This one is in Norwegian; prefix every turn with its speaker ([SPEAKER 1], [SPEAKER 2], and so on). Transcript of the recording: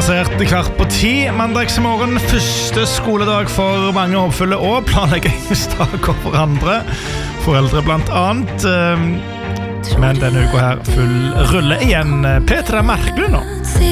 [SPEAKER 1] passert 9:15 mandagsmorgen, første skoledag for mange håpfulle og planleggingsdager for andre, foreldre blant annet. Men denne uka her full rulle igjen. Petra Merkelund nå.